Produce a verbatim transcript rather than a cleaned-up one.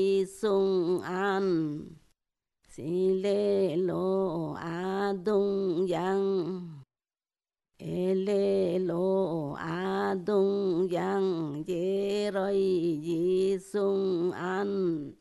sung an si lê lô a dung yang e lê lô a dung yang dê rơi di sung an